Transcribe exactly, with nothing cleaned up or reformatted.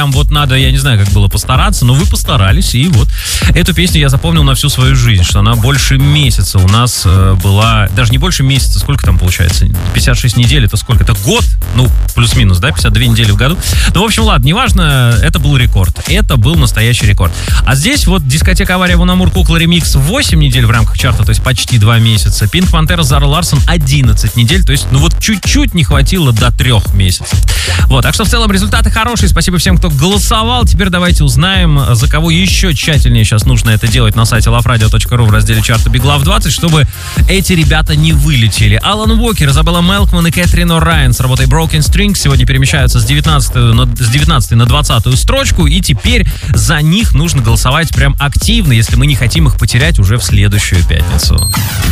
прям вот надо, я не знаю, как было постараться, но вы постарались, и вот эту песню я запомнил на всю свою жизнь, что она больше месяца у нас э, была, даже не больше месяца, сколько там получается, пятьдесят шесть недель, это сколько, это год, ну, плюс-минус, да, пятьдесят две недели в году. Ну, в общем, ладно, неважно, это был рекорд, это был настоящий рекорд. А здесь вот дискотека «Авария Вон Амур» Кукла ремикс восемь недель в рамках чарта, то есть почти два месяца. Пинк Пантера Зара Ларсон одиннадцать недель, то есть, ну вот чуть-чуть не хватило до трех месяцев. Вот, так что в целом результаты хорошие. Спасибо всем, кто голосовал. Теперь давайте узнаем, за кого еще тщательнее сейчас нужно это делать на сайте лав радио точка ру в разделе чарта Big Love двадцать, чтобы эти ребята не вылетели. Алан Уокер, Изабелла Мелкман и Кэтрин О'Райан с работой Broken Strings сегодня перемещаются с девятнадцатой, на, с девятнадцатой на двадцатую строчку, и теперь за них нужно голосовать прям активно, если мы не хотим их потерять уже в следующую пятницу.